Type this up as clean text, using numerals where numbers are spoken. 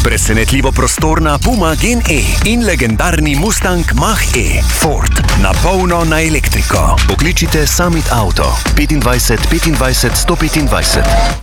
Presenetljivo prostorna Puma Gen E in legendarni Mustang Mach-E. Ford. Na polno na elektriko. Pokličite Summit Auto 25 25 125.